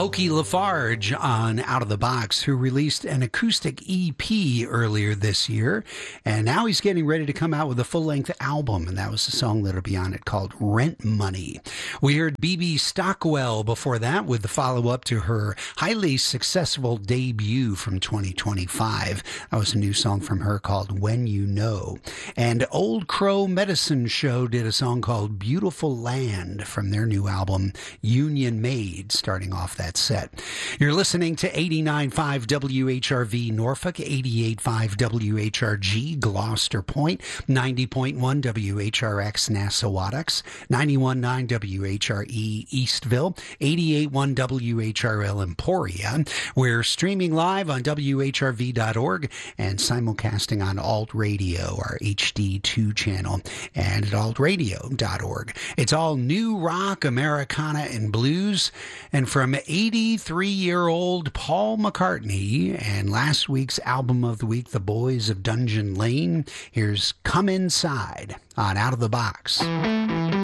Pokey Lafarge on Out of the Box, who released an acoustic EP earlier this year, and now he's getting ready to come out with a full-length album, and that was the song that'll be on it called Rent Money. We heard BB Stockwell before that with the follow-up to her highly successful debut from 2025. That was a new song from her called When You Know. And Old Crow Medicine Show did a song called Beautiful Land from their new album Union Made, starting off that set. You're listening to 89.5 WHRV Norfolk, 88.5 WHRG Gloucester Point, 90.1 WHRX Nassawadox, 91.9 WHRE Eastville, 88.1 WHRL Emporia. We're streaming live on WHRV.org and simulcasting on Alt Radio, our HD2 channel, and at altradio.org. It's all new rock, Americana, and blues. And from 83-year-old Paul McCartney and last week's album of the week, The Boys of Dungeon Lane, here's Come Inside on Out of the Box.